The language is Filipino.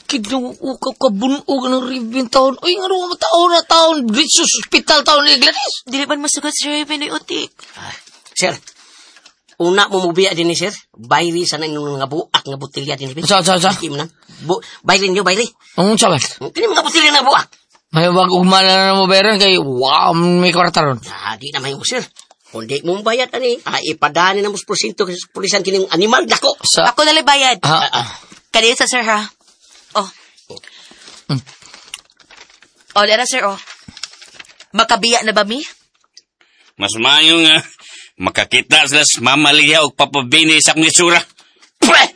Kinuukaw ka bunog ng ribing taon. Ay, nga naman taon. Dito sa hospital taon ni Gladys. Dili man masugat si Raven ay utik. Sir, una mo mubiya din ni sir. Bayri sa nang nga buak nga butilya din ni. Sa? Bayri niyo, bayri. Ang sabi? Kini mga butilya nga buak. May wag umala na mo bayaran kay wow, may kwarta ron. Di na may mo sir. Kundi mong bayad ani. Ipadani na mo sa porsyento kasi pulisan kining animal dako. Ako nalang bayad. Kanina sa sir ha. Dera sir, makabiya na ba mi? Mas maayo nga makakita sila sa mamaliya o papabini sa akong itsura. Pre!